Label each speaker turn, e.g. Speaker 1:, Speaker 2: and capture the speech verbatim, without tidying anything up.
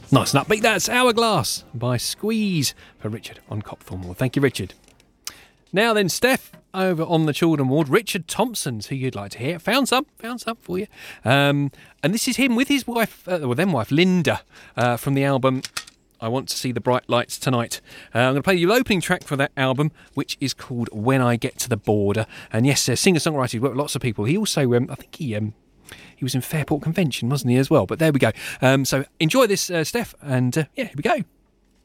Speaker 1: Nice and upbeat. That's Hourglass by Squeeze for Richard on Copthorne Ward. Thank you, Richard. Now then, Steph, over on the Children Ward, Richard Thompson's who you'd like to hear. Found some, found some for you. Um, and this is him with his wife, uh, well, then wife, Linda, uh, from the album I Want to See the Bright Lights Tonight. Uh, I'm going to play you the opening track for that album, which is called When I Get to the Border. And yes, uh, singer-songwriter, he worked with lots of people. He also, um, I think he... Um, He was in Fairport Convention, wasn't he, as well? But there we go. Um, so enjoy this, uh, Steph, and uh, yeah, here we go.